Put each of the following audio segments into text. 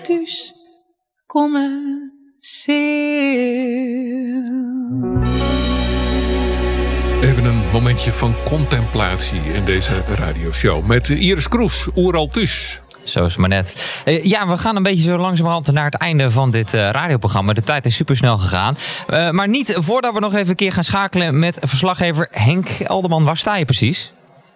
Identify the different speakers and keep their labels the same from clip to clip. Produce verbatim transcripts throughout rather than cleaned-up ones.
Speaker 1: thuis komen zeer.
Speaker 2: Even een momentje van contemplatie in deze radioshow met Iris Kroes, Oeral thuis.
Speaker 3: Zo is het maar net. Uh, ja, we gaan een beetje zo langzamerhand naar het einde van dit uh, radioprogramma. De tijd is supersnel gegaan. Uh, maar niet voordat we nog even een keer gaan schakelen met verslaggever Henk Elderman. Waar sta je precies?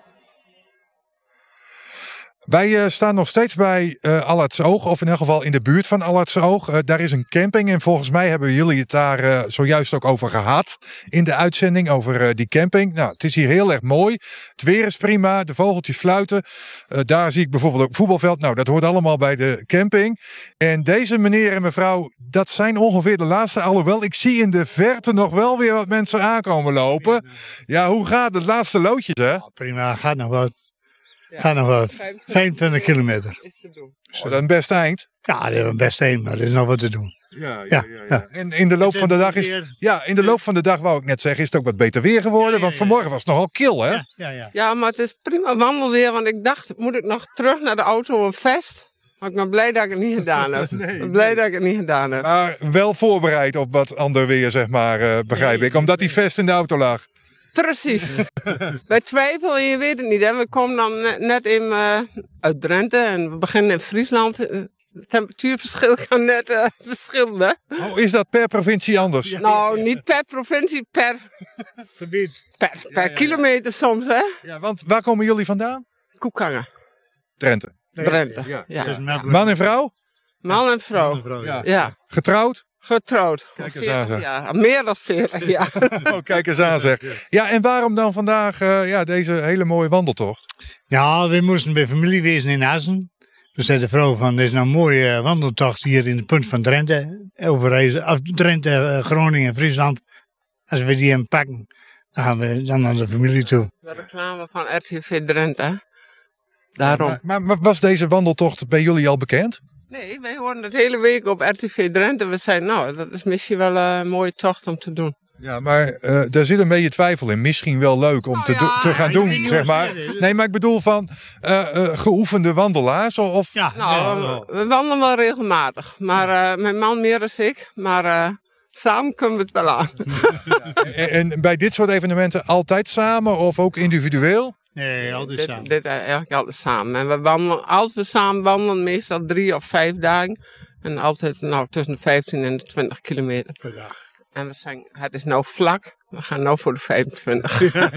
Speaker 4: Wij uh, staan nog steeds bij uh, Allertsoog, of in elk geval in de buurt van Allertsoog. Uh, daar is een camping en volgens mij hebben jullie het daar uh, zojuist ook over gehad in de uitzending, over uh, die camping. Nou, het is hier heel erg mooi. Het weer is prima, de vogeltjes fluiten. Uh, daar zie ik bijvoorbeeld ook een voetbalveld. Nou, dat hoort allemaal bij de camping. En deze meneer en mevrouw, dat zijn ongeveer de laatste. Alhoewel, ik zie in de verte nog wel weer wat mensen aankomen lopen. Ja, hoe gaat het? Laatste loodjes, hè?
Speaker 5: Ja, prima, gaat nog wat. Ja, gaat nog wel vijfentwintig kilometer.
Speaker 4: Is te doen. Oh, dat is een best eind.
Speaker 5: Ja, dat is een best eind, maar er is nog wat te doen.
Speaker 4: Ja, ja, ja, ja, ja. En in de loop van de dag is. Ja, in de loop van de dag wou ik net zeggen, is het ook wat beter weer geworden. Ja, ja, ja. Want vanmorgen was het nogal kil, hè?
Speaker 5: Ja, ja, ja.
Speaker 6: ja, maar het is prima wandelweer. Want ik dacht, moet ik nog terug naar de auto een vest? Maar ik ben blij dat ik het niet gedaan heb. nee, ik ben blij nee. dat ik het niet gedaan heb.
Speaker 4: Maar wel voorbereid op wat ander weer, zeg maar, uh, begrijp nee, ik. Omdat die vest in de auto lag.
Speaker 6: Precies. Wij twijfelen, je weet het niet. Hè. We komen dan net in, uh, uit Drenthe en we beginnen in Friesland. Het temperatuurverschil kan net uh, verschillen.
Speaker 4: Oh, is dat per provincie anders?
Speaker 6: Ja, nou, ja, ja. Niet per provincie, per
Speaker 5: gebied.
Speaker 6: Per, per ja, ja. kilometer soms, hè?
Speaker 4: Ja, want waar komen jullie vandaan?
Speaker 6: Koekhangen.
Speaker 4: Drenthe.
Speaker 6: Drenthe,
Speaker 4: ja.
Speaker 6: ja.
Speaker 4: ja. Man en vrouw?
Speaker 6: Man en vrouw.
Speaker 5: Man en vrouw ja.
Speaker 6: ja.
Speaker 4: Getrouwd?
Speaker 6: Getrouwd.
Speaker 4: Kijk eens aan, zeg.
Speaker 6: Jaar. Meer dan veertig jaar.
Speaker 4: Oh, kijk eens aan, zeg. Ja, en waarom dan vandaag uh, ja, deze hele mooie wandeltocht?
Speaker 5: Ja, we moesten bij familie wezen in Assen. Dus zei de vrouw van, dit is nou een mooie wandeltocht hier in het punt van Drenthe. Over af Drenthe, Groningen, Friesland. Als we die hem pakken, dan gaan we dan naar de familie toe.
Speaker 6: De reclame van R T V Drenthe. Daarom.
Speaker 4: Ja, maar, maar was deze wandeltocht bij jullie al bekend?
Speaker 6: Nee, wij hoorden het hele week op R T V Drenthe. We zeiden, nou, dat is misschien wel een mooie tocht om te doen.
Speaker 4: Ja, maar uh, daar zit een beetje twijfel in. Misschien wel leuk om oh, te, ja, te gaan doen, zeg maar. Nee, maar ik bedoel van uh, uh, geoefende wandelaars of...
Speaker 6: Ja, nou, we, we wandelen wel regelmatig. Maar uh, mijn man meer dan ik. Maar uh, samen kunnen we het wel aan.
Speaker 4: Ja, en, en bij dit soort evenementen altijd samen of ook individueel?
Speaker 5: Nee, altijd
Speaker 6: dit,
Speaker 5: samen.
Speaker 6: Dit eigenlijk altijd samen. En we wandelen, als we samen wandelen, meestal drie of vijf dagen. En altijd nou, tussen de vijftien en de twintig kilometer
Speaker 5: per dag.
Speaker 6: En we zijn, het is nou vlak. We gaan nou voor de vijfentwintig.
Speaker 4: Ja.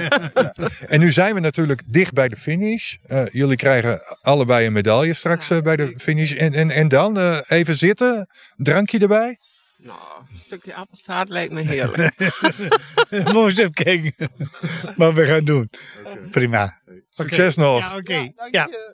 Speaker 4: En nu zijn we natuurlijk dicht bij de finish. Uh, jullie krijgen allebei een medaille straks uh, bij de finish. En, en, en dan uh, even zitten, drankje erbij?
Speaker 6: Nou, een stukje appeltaart lijkt me heerlijk.
Speaker 5: Mooi eens even kijken wat we gaan doen. Okay. Prima.
Speaker 4: Succes okay. nog.
Speaker 5: Ja, oké. Okay. Ja.